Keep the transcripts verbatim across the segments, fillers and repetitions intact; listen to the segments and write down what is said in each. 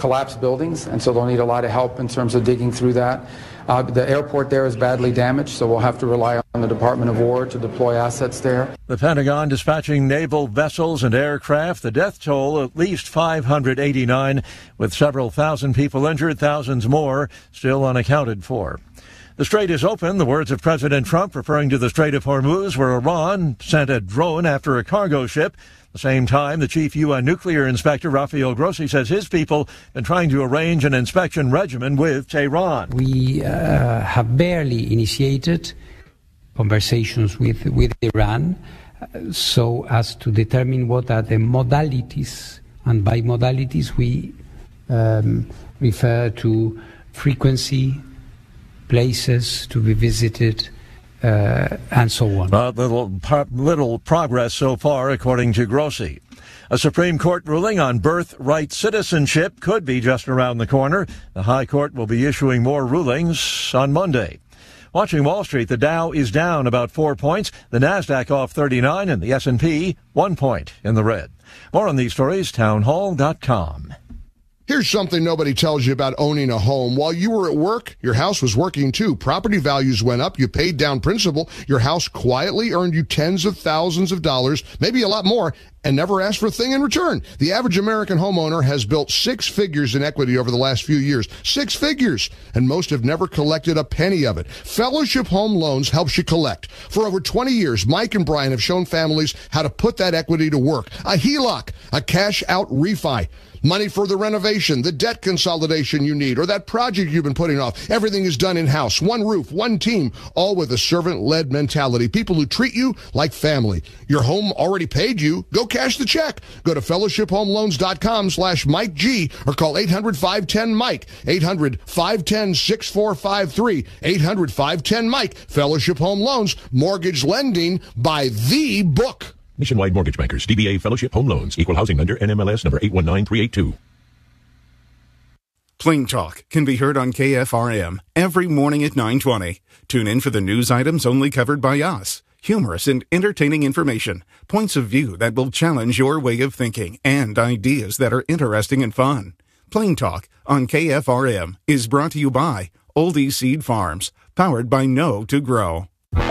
collapsed buildings, and so they'll need a lot of help in terms of digging through that. Uh, the airport there is badly damaged, so we'll have to rely on the Department of War to deploy assets there. The Pentagon dispatching naval vessels and aircraft. The death toll at least five hundred eighty-nine, with several thousand people injured, thousands more still unaccounted for. The strait is open, the words of President Trump referring to the Strait of Hormuz, where Iran sent a drone after a cargo ship. At the same time, the chief U N nuclear inspector, Rafael Grossi, says his people have been trying to arrange an inspection regimen with Tehran. We uh, have barely initiated conversations with, with Iran uh, so as to determine what are the modalities. And by modalities, we um, refer to frequency, places to be visited, uh, and so on. But little, little progress so far, according to Grossi. A Supreme Court ruling on birthright citizenship could be just around the corner. The High Court will be issuing more rulings on Monday. Watching Wall Street, the Dow is down about four points, the Nasdaq off thirty-nine, and the S and P one point in the red. More on these stories, townhall dot com. Here's something nobody tells you about owning a home. While you were at work, your house was working too. Property values went up. You paid down principal. Your house quietly earned you tens of thousands of dollars, maybe a lot more, and never asked for a thing in return. The average American homeowner has built six figures in equity over the last few years. Six figures. And most have never collected a penny of it. Fellowship Home Loans helps you collect. For over twenty years, Mike and Brian have shown families how to put that equity to work. A H E L O C, a cash-out refi. Money for the renovation, the debt consolidation you need, or that project you've been putting off. Everything is done in-house. One roof, one team, all with a servant-led mentality. People who treat you like family. Your home already paid you. Go cash the check. Go to fellowship home loans dot com slash Mike G or call eight hundred, five one zero, Mike. eight hundred, five one zero, six four five three. eight hundred, five one zero, Mike. Fellowship Home Loans. Mortgage lending by the book. Nationwide Mortgage Bankers, D B A Fellowship Home Loans, Equal Housing Lender, N M L S number eight one nine three eight two. Plain Talk can be heard on K F R M every morning at nine twenty. Tune in for the news items only covered by us. Humorous and entertaining information, points of view that will challenge your way of thinking, and ideas that are interesting and fun. Plain Talk on K F R M is brought to you by Oldie Seed Farms, powered by Know to Grow.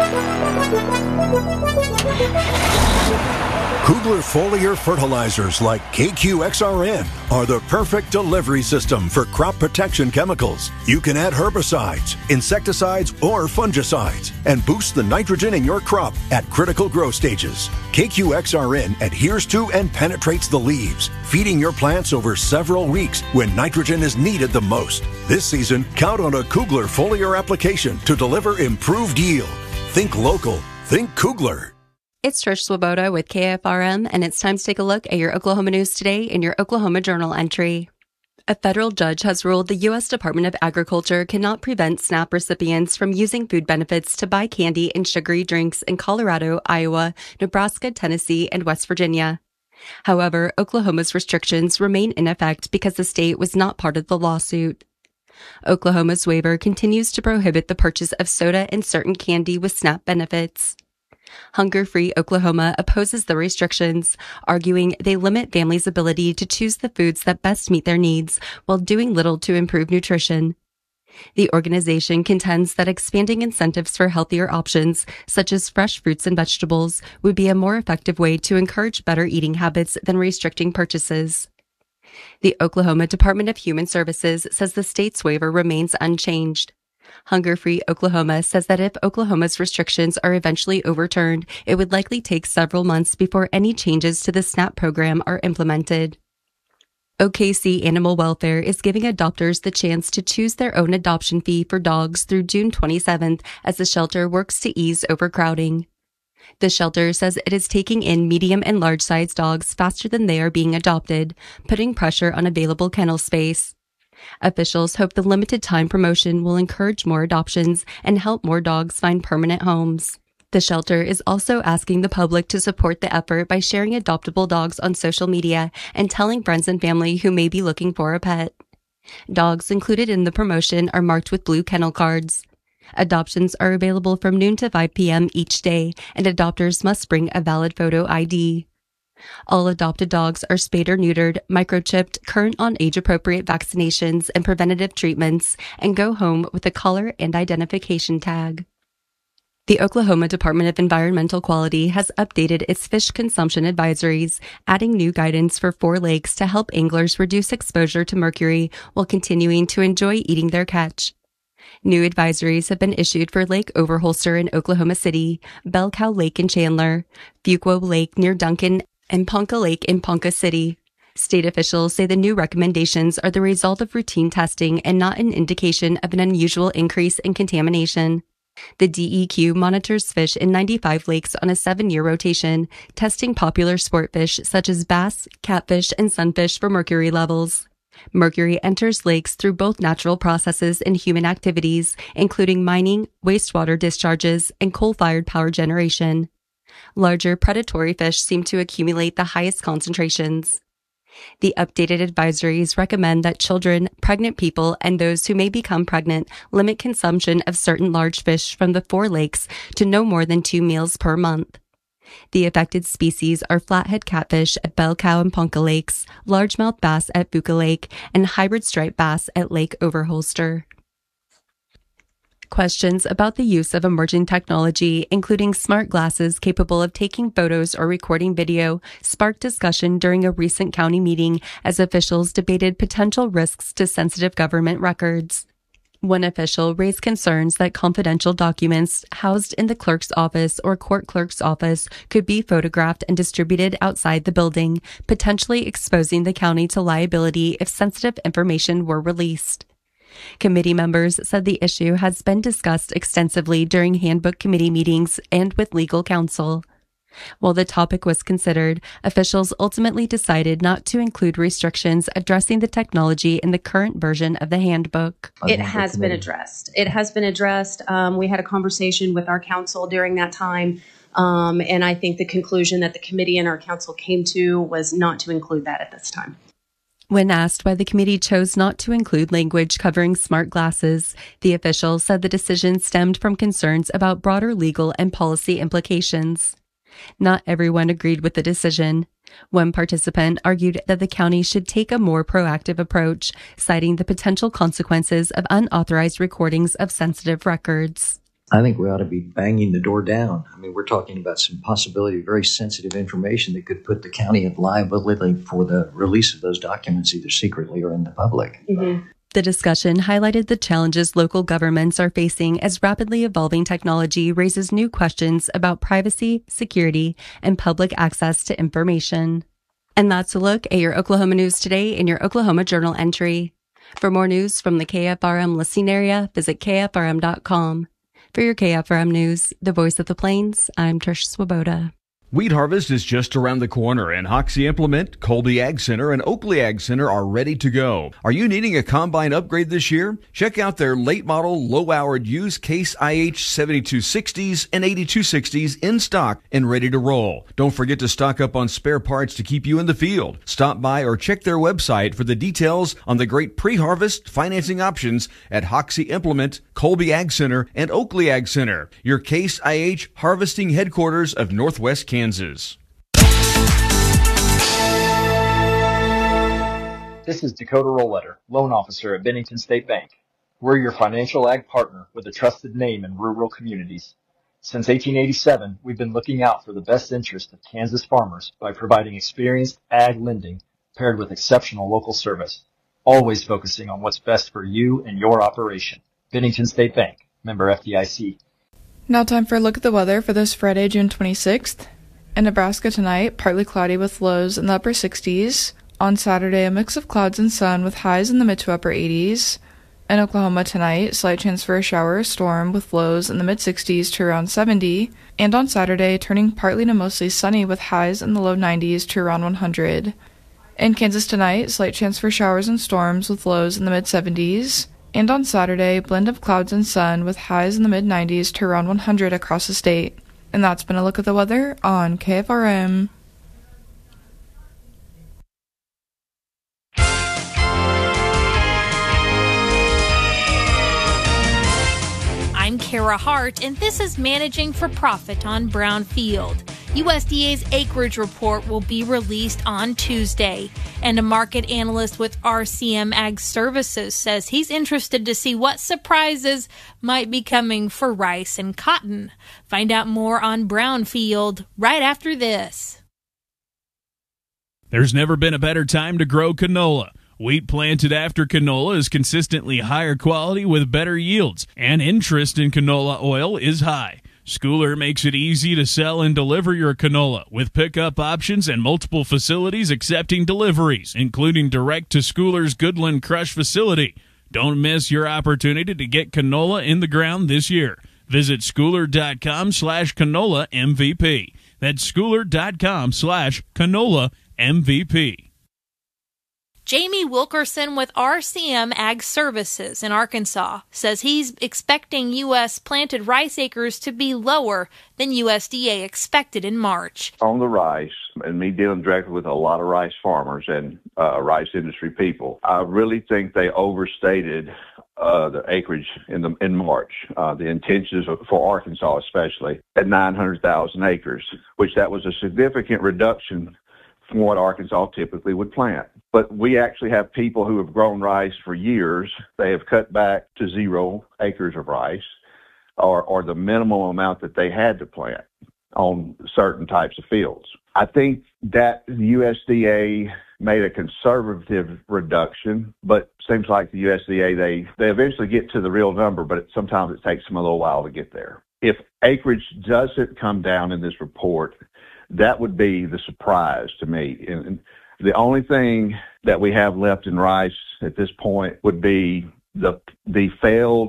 Kugler foliar fertilizers like K Q X R N are the perfect delivery system for crop protection chemicals. You can add herbicides, insecticides, or fungicides and boost the nitrogen in your crop at critical growth stages. K Q X R N adheres to and penetrates the leaves, feeding your plants over several weeks when nitrogen is needed the most. This season, count on a Kugler foliar application to deliver improved yield. Think local. Think Kugler. It's Trish Swoboda with K F R M, and it's time to take a look at your Oklahoma news today in your Oklahoma Journal entry. A federal judge has ruled the U S Department of Agriculture cannot prevent SNAP recipients from using food benefits to buy candy and sugary drinks in Colorado, Iowa, Nebraska, Tennessee, and West Virginia. However, Oklahoma's restrictions remain in effect because the state was not part of the lawsuit. Oklahoma's waiver continues to prohibit the purchase of soda and certain candy with SNAP benefits. Hunger Free Oklahoma opposes the restrictions, arguing they limit families' ability to choose the foods that best meet their needs while doing little to improve nutrition. The organization contends that expanding incentives for healthier options, such as fresh fruits and vegetables, would be a more effective way to encourage better eating habits than restricting purchases. The Oklahoma Department of Human Services says the state's waiver remains unchanged. Hunger Free Oklahoma says that if Oklahoma's restrictions are eventually overturned, it would likely take several months before any changes to the SNAP program are implemented. O K C Animal Welfare is giving adopters the chance to choose their own adoption fee for dogs through June twenty-seventh as the shelter works to ease overcrowding. The shelter says it is taking in medium and large-sized dogs faster than they are being adopted, putting pressure on available kennel space. Officials hope the limited time promotion will encourage more adoptions and help more dogs find permanent homes. The shelter is also asking the public to support the effort by sharing adoptable dogs on social media and telling friends and family who may be looking for a pet. Dogs included in the promotion are marked with blue kennel cards. Adoptions are available from noon to five p.m. each day, and adopters must bring a valid photo I D. All adopted dogs are spayed or neutered, microchipped, current on age-appropriate vaccinations and preventative treatments, and go home with a collar and identification tag. The Oklahoma Department of Environmental Quality has updated its fish consumption advisories, adding new guidance for four lakes to help anglers reduce exposure to mercury while continuing to enjoy eating their catch. New advisories have been issued for Lake Overholser in Oklahoma City, Bell Cow Lake in Chandler, Fuquo Lake near Duncan, and Ponca Lake in Ponca City. State officials say the new recommendations are the result of routine testing and not an indication of an unusual increase in contamination. The D E Q monitors fish in ninety-five lakes on a seven-year rotation, testing popular sport fish such as bass, catfish, and sunfish for mercury levels. Mercury enters lakes through both natural processes and human activities, including mining, wastewater discharges, and coal-fired power generation. Larger predatory fish seem to accumulate the highest concentrations. The updated advisories recommend that children, pregnant people, and those who may become pregnant limit consumption of certain large fish from the four lakes to no more than two meals per month. The affected species are flathead catfish at Bell Cow and Ponca Lakes, largemouth bass at Fuquo Lake, and hybrid striped bass at Lake Overholser. Questions about the use of emerging technology, including smart glasses capable of taking photos or recording video, sparked discussion during a recent county meeting as officials debated potential risks to sensitive government records. One official raised concerns that confidential documents housed in the clerk's office or court clerk's office could be photographed and distributed outside the building, potentially exposing the county to liability if sensitive information were released. Committee members said the issue has been discussed extensively during handbook committee meetings and with legal counsel. While the topic was considered, officials ultimately decided not to include restrictions addressing the technology in the current version of the handbook. It has been addressed. It has been addressed. Um, we had a conversation with our counsel during that time, um, and I think the conclusion that the committee and our counsel came to was not to include that at this time. When asked why the committee chose not to include language covering smart glasses, the official said the decision stemmed from concerns about broader legal and policy implications. Not everyone agreed with the decision. One participant argued that the county should take a more proactive approach, citing the potential consequences of unauthorized recordings of sensitive records. I think we ought to be banging the door down. I mean, we're talking about some possibility of very sensitive information that could put the county at liability for the release of those documents, either secretly or in the public. Mm-hmm. The discussion highlighted the challenges local governments are facing as rapidly evolving technology raises new questions about privacy, security, and public access to information. And that's a look at your Oklahoma news today in your Oklahoma Journal entry. For more news from the K F R M listening area, visit K F R M dot com. For your K F R M News, the voice of the Plains, I'm Trish Swoboda. Wheat harvest is just around the corner, and Hoxie Implement, Colby Ag Center, and Oakley Ag Center are ready to go. Are you needing a combine upgrade this year? Check out their late model, low-hourred used Case I H seventy-two sixties and eighty-two sixties in stock and ready to roll. Don't forget to stock up on spare parts to keep you in the field. Stop by or check their website for the details on the great pre-harvest financing options at Hoxie Implement, Colby Ag Center, and Oakley Ag Center, your Case I H harvesting headquarters of Northwest Kansas. Kansas. This is Dakota Rollletter, loan officer at Bennington State Bank. We're your financial ag partner with a trusted name in rural communities. Since eighteen eighty-seven, we've been looking out for the best interest of Kansas farmers by providing experienced ag lending paired with exceptional local service, always focusing on what's best for you and your operation. Bennington State Bank, member F D I C. Now time for a look at the weather for this Friday, June twenty-sixth. In Nebraska tonight, partly cloudy with lows in the upper sixties. On Saturday, a mix of clouds and sun with highs in the mid to upper eighties. In Oklahoma tonight, slight chance for a shower or storm with lows in the mid sixties to around seventy. And on Saturday, turning partly to mostly sunny with highs in the low nineties to around one hundred. In Kansas tonight, slight chance for showers and storms with lows in the mid seventies. And on Saturday, blend of clouds and sun with highs in the mid nineties to around one hundred across the state. And that's been a look at the weather on K F R M. I'm Kara Hart, and this is Managing for Profit on Brownfield. U S D A's acreage report will be released on Tuesday, and a market analyst with R C M Ag Services says he's interested to see what surprises might be coming for rice and cotton. Find out more on Brownfield right after this. There's never been a better time to grow canola. Wheat planted after canola is consistently higher quality with better yields, and interest in canola oil is high. Schooler makes it easy to sell and deliver your canola with pickup options and multiple facilities accepting deliveries, including direct to Schooler's Goodland Crush facility. Don't miss your opportunity to get canola in the ground this year. Visit schooler.com slash canola MVP. That's schooler.com slash canola MVP. Jamie Wilkerson with R C M Ag Services in Arkansas says he's expecting U S planted rice acres to be lower than U S D A expected in March. On the rice, and me dealing directly with a lot of rice farmers and uh, rice industry people, I really think they overstated uh, the acreage in the in March. Uh, the intentions of, for Arkansas especially at nine hundred thousand acres, which that was a significant reduction from what Arkansas typically would plant. But we actually have people who have grown rice for years. They have cut back to zero acres of rice or, or the minimum amount that they had to plant on certain types of fields. I think that the U S D A made a conservative reduction, but seems like the U S D A, they, they eventually get to the real number, but it, sometimes it takes them a little while to get there. If acreage doesn't come down in this report, that would be the surprise to me. And the only thing that we have left in rice at this point would be the the failed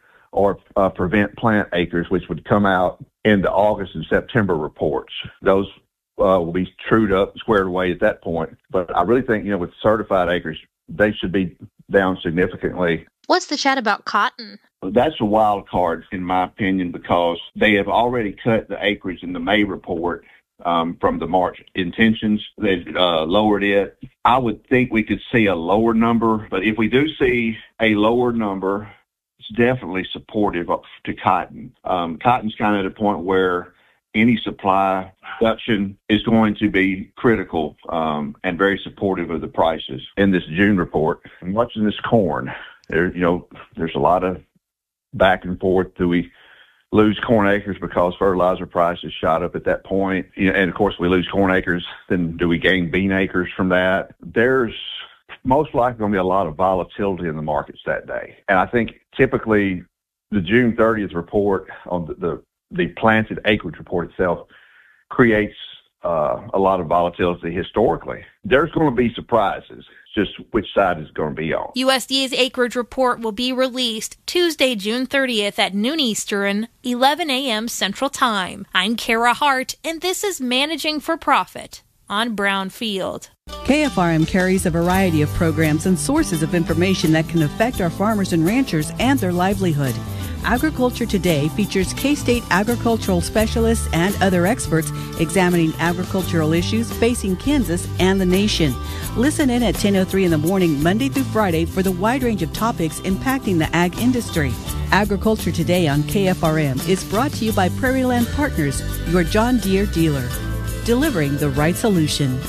or uh, prevent plant acres, which would come out in the August and September reports. Those uh, will be trued up, squared away at that point. But I really think, you know, with certified acres, they should be down significantly. What's the chat about cotton? That's a wild card, in my opinion, because they have already cut the acreage in the May report um, from the March intentions. They've uh, lowered it. I would think we could see a lower number, but if we do see a lower number, it's definitely supportive of, to cotton. Um, cotton's kind of at a point where any supply reduction is going to be critical um, and very supportive of the prices. In this June report, I'm watching this corn. There, you know, there's a lot of back and forth. Do we lose corn acres because fertilizer prices shot up at that point? You know, and of course, we lose corn acres. Then do we gain bean acres from that? There's most likely going to be a lot of volatility in the markets that day. And I think typically the June thirtieth report on the, the, the planted acreage report itself creates uh, a lot of volatility historically. There's going to be surprises. Just which side is going to be on. U S D A's acreage report will be released Tuesday, June thirtieth at noon Eastern, eleven a.m. Central Time. I'm Kara Hart, and this is Managing for Profit on Brownfield. K F R M carries a variety of programs and sources of information that can affect our farmers and ranchers and their livelihood. Agriculture Today features K-State agricultural specialists and other experts examining agricultural issues facing Kansas and the nation. Listen in at ten oh three in the morning, Monday through Friday, for the wide range of topics impacting the ag industry. Agriculture Today on K F R M is brought to you by Prairie Land Partners, your John Deere dealer, delivering the right solution.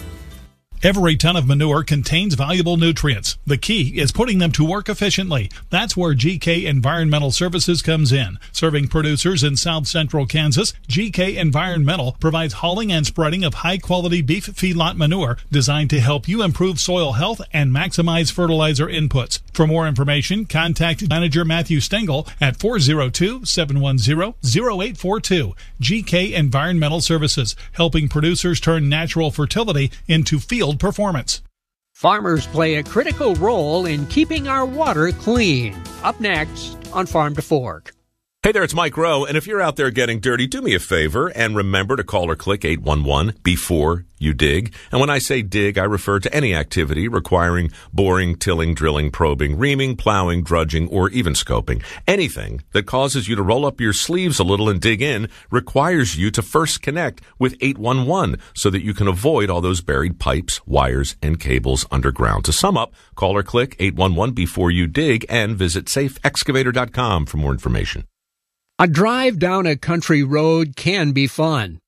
Every ton of manure contains valuable nutrients. The key is putting them to work efficiently. That's where G K Environmental Services comes in. Serving producers in south central Kansas, G K Environmental provides hauling and spreading of high-quality beef feedlot manure designed to help you improve soil health and maximize fertilizer inputs. For more information, contact Manager Matthew Stengel at four oh two, seven one zero, zero eight four two. G K Environmental Services, helping producers turn natural fertility into field performance. Farmers play a critical role in keeping our water clean. Up next on Farm to Fork. Hey there, it's Mike Rowe, and if you're out there getting dirty, do me a favor and remember to call or click eight one one before you dig. And when I say dig, I refer to any activity requiring boring, tilling, drilling, probing, reaming, plowing, drudging, or even scoping. Anything that causes you to roll up your sleeves a little and dig in requires you to first connect with eight one one so that you can avoid all those buried pipes, wires, and cables underground. To sum up, call or click eight one one before you dig and visit safe excavator dot com for more information. A drive down a country road can be fun,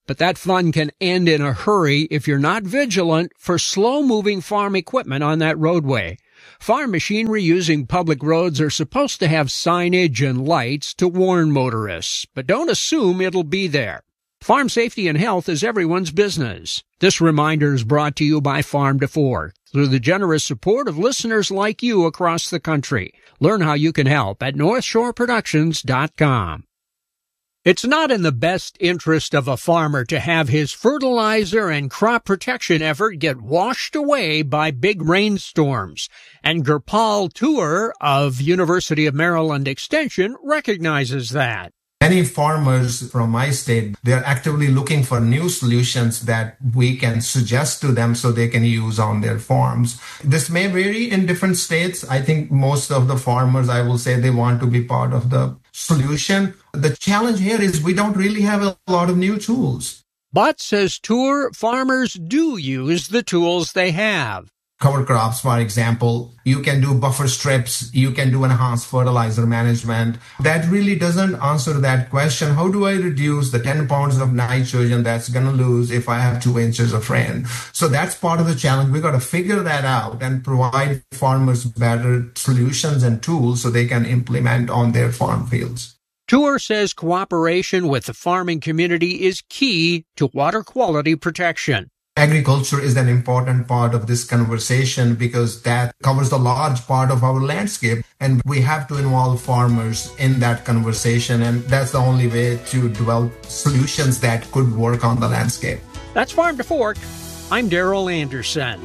but that fun can end in a hurry if you're not vigilant for slow-moving farm equipment on that roadway. Farm machinery using public roads are supposed to have signage and lights to warn motorists, but don't assume it'll be there. Farm safety and health is everyone's business. This reminder is brought to you by Farm to Fork through the generous support of listeners like you across the country. Learn how you can help at north shore productions dot com. It's not in the best interest of a farmer to have his fertilizer and crop protection effort get washed away by big rainstorms. And Gurpal Tour of University of Maryland Extension recognizes that. Many farmers from my state, they're actively looking for new solutions that we can suggest to them so they can use on their farms. This may vary in different states. I think most of the farmers, I will say, they want to be part of the solution. The challenge here is we don't really have a lot of new tools. But, says Tour, farmers do use the tools they have. Cover crops, for example, you can do buffer strips, you can do enhanced fertilizer management. That really doesn't answer that question. How do I reduce the ten pounds of nitrogen that's going to lose if I have two inches of rain? So that's part of the challenge. We got to figure that out and provide farmers better solutions and tools so they can implement on their farm fields. Tour says cooperation with the farming community is key to water quality protection. Agriculture is an important part of this conversation because that covers a large part of our landscape, and we have to involve farmers in that conversation, and that's the only way to develop solutions that could work on the landscape. That's Farm to Fork. I'm Daryl Anderson.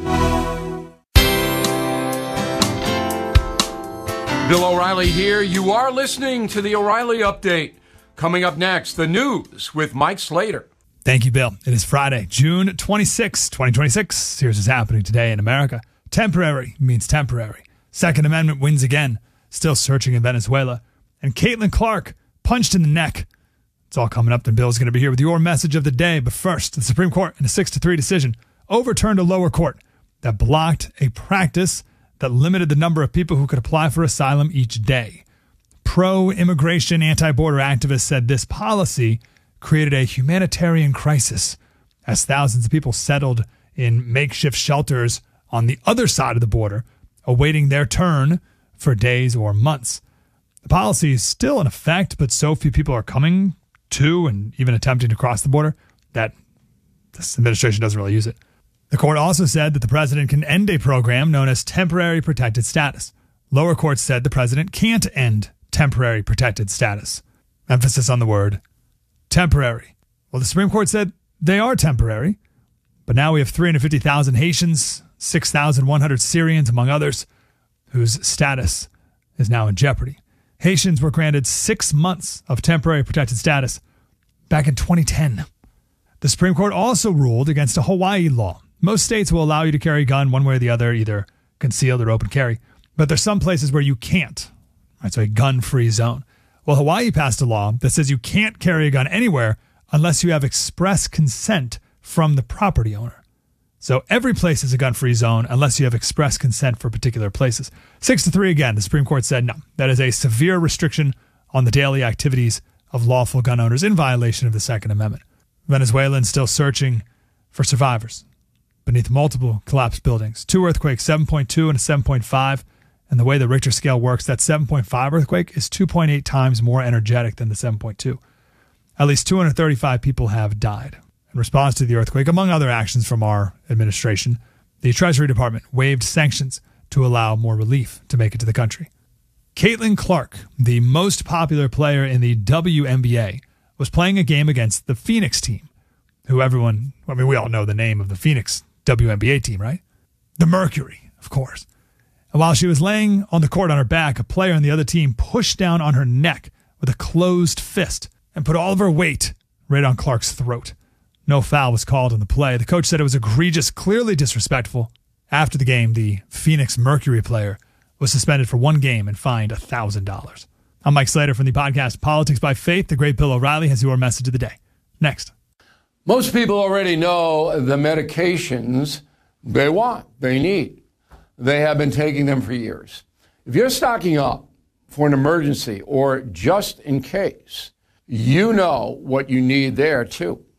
Bill O'Reilly here. You are listening to the O'Reilly Update. Coming up next, the news with Mike Slater. Thank you, Bill. It is Friday, June twenty-sixth, twenty twenty-six. Here's what's happening today in America. Temporary means temporary. Second Amendment wins again. Still searching in Venezuela. And Caitlin Clark punched in the neck. It's all coming up. Then Bill's going to be here with your message of the day. But first, the Supreme Court, in a six to three decision, overturned a lower court that blocked a practice that limited the number of people who could apply for asylum each day. Pro-immigration, anti-border activists said this policy created a humanitarian crisis as thousands of people settled in makeshift shelters on the other side of the border, awaiting their turn for days or months. The policy is still in effect, but so few people are coming to and even attempting to cross the border that this administration doesn't really use it. The court also said that the president can end a program known as temporary protected status. Lower courts said the president can't end temporary protected status. Emphasis on the word temporary. Well, the Supreme Court said they are temporary, but now we have three hundred fifty thousand Haitians, six thousand one hundred Syrians, among others, whose status is now in jeopardy. Haitians were granted six months of temporary protected status back in twenty ten. The Supreme Court also ruled against a Hawaii law. Most states will allow you to carry a gun one way or the other, either concealed or open carry, but there's some places where you can't. Right, so a gun-free zone. Well, Hawaii passed a law that says you can't carry a gun anywhere unless you have express consent from the property owner. So every place is a gun-free zone unless you have express consent for particular places. Six to three again, the Supreme Court said no. That is a severe restriction on the daily activities of lawful gun owners in violation of the Second Amendment. Venezuelans still searching for survivors beneath multiple collapsed buildings. Two earthquakes, seven point two and a seven point five. And the way the Richter scale works, that seven point five earthquake is two point eight times more energetic than the seven point two. At least two hundred thirty-five people have died. In response to the earthquake, among other actions from our administration, the Treasury Department waived sanctions to allow more relief to make it to the country. Caitlin Clark, the most popular player in the W N B A, was playing a game against the Phoenix team, who everyone, I mean, we all know the name of the Phoenix W N B A team, right? The Mercury, of course. And while she was laying on the court on her back, a player on the other team pushed down on her neck with a closed fist and put all of her weight right on Clark's throat. No foul was called on the play. The coach said it was egregious, clearly disrespectful. After the game, the Phoenix Mercury player was suspended for one game and fined one thousand dollars. I'm Mike Slater from the podcast Politics by Faith. The great Bill O'Reilly has your message of the day. Next. Most people already know the medications they want, they need. They have been taking them for years. If you're stocking up for an emergency or just in case, you know what you need there too.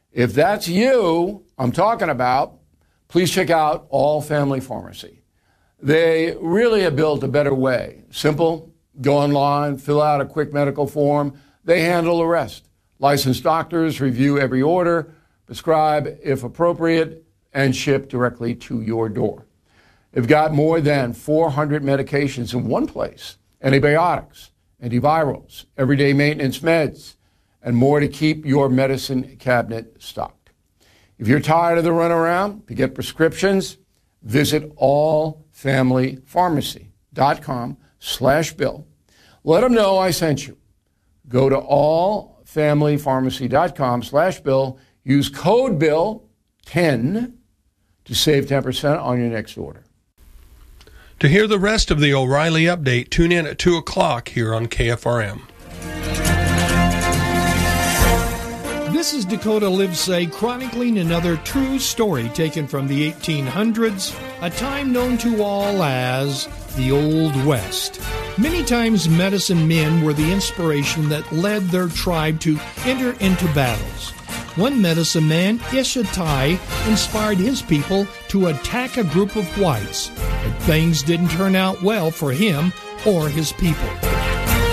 If that's you I'm talking about, please check out All Family Pharmacy. They really have built a better way. Simple, go online, fill out a quick medical form. They handle the rest. Licensed doctors review every order, prescribe if appropriate, and ship directly to your door. They've got more than four hundred medications in one place. Antibiotics, antivirals, everyday maintenance meds, and more to keep your medicine cabinet stocked. If you're tired of the runaround to get prescriptions, visit allfamilypharmacy.com slash bill. Let them know I sent you. Go to allfamilypharmacy.com slash bill. Use code bill ten to save ten percent on your next order. To hear the rest of the O'Reilly Update, tune in at two o'clock here on K F R M. This is Dakota Livesay chronicling another true story taken from the eighteen hundreds, a time known to all as the Old West. Many times medicine men were the inspiration that led their tribe to enter into battles. One medicine man, Ishatai, inspired his people to attack a group of whites, but things didn't turn out well for him or his people.